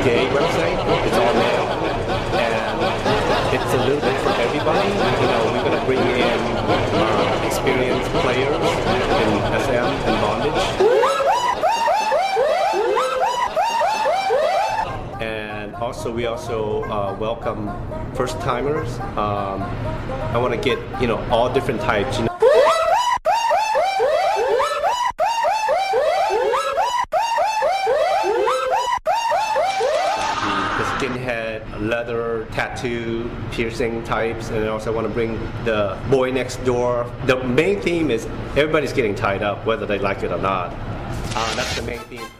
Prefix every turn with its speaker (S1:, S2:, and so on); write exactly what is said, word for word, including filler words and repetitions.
S1: gay website. It's all male, and it's a little bit for everybody. You know, we're gonna bring in uh, experienced players in S M and bondage, and also we also uh, welcome first timers. Um, I want to get you know all different types. You know. Skinhead, leather, tattoo, piercing types, and I also want to bring the boy next door. The main theme is everybody's getting tied up, whether they like it or not. Uh, that's the main theme.